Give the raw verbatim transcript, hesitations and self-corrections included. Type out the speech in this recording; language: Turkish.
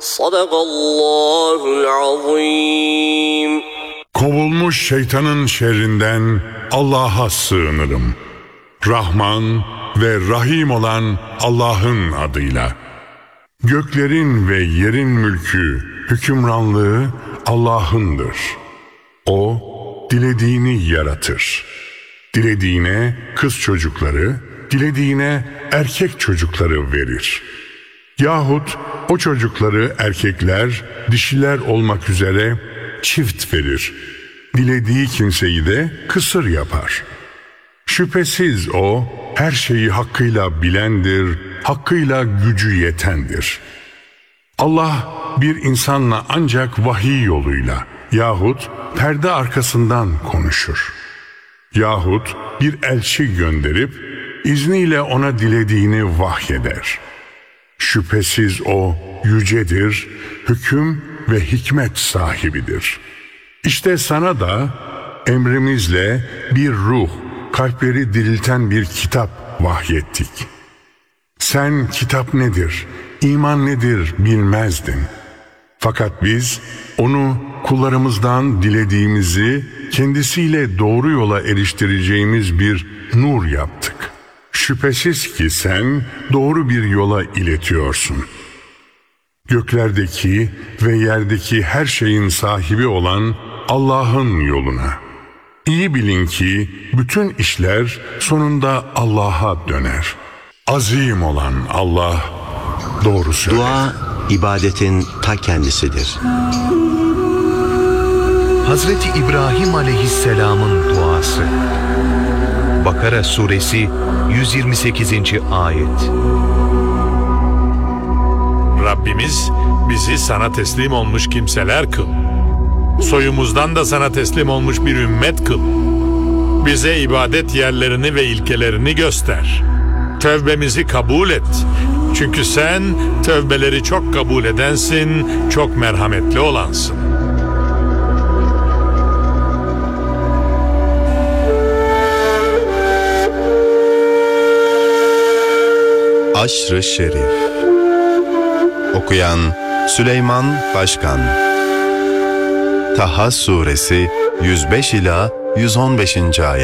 Sadakallahul azim. Kovulmuş şeytanın şerrinden Allah'a sığınırım. Rahman ve Rahim olan Allah'ın adıyla. Göklerin ve yerin mülkü, hükümranlığı Allah'ındır. O, dilediğini yaratır. Dilediğine kız çocukları, dilediğine erkek çocukları verir. Yahut o çocukları erkekler, dişiler olmak üzere çift verir. Dilediği kimseyi de kısır yapar. Şüphesiz o, her şeyi hakkıyla bilendir, hakkıyla gücü yetendir. Allah bir insanla ancak vahiy yoluyla yahut perde arkasından konuşur. Yahut bir elçi gönderip izniyle ona dilediğini vahyeder. Şüphesiz o yücedir, hüküm ve hikmet sahibidir. İşte sana da emrimizle bir ruh, kalpleri dirilten bir kitap vahyettik. Sen kitap nedir, iman nedir bilmezdin. Fakat biz onu kullarımızdan dilediğimizi kendisiyle doğru yola eriştireceğimiz bir nur yaptık. Şüphesiz ki sen doğru bir yola iletiyorsun. Göklerdeki ve yerdeki her şeyin sahibi olan Allah'ın yoluna. İyi bilin ki bütün işler sonunda Allah'a döner. Azim olan Allah doğru söyler. Dua, ibadetin ta kendisidir. Hazreti İbrahim Aleyhisselam'ın duası. Bakara Suresi yüz yirmi sekizinci ayet. Rabbimiz bizi sana teslim olmuş kimseler kıl. Soyumuzdan da sana teslim olmuş bir ümmet kıl. Bize ibadet yerlerini ve ilkelerini göster. Tövbemizi kabul et. Çünkü sen tövbeleri çok kabul edensin, çok merhametli olansın. Aşr-ı Şerif. Okuyan Süleyman Başkan. Taha Suresi yüz beş ila yüz on beşinci ayet.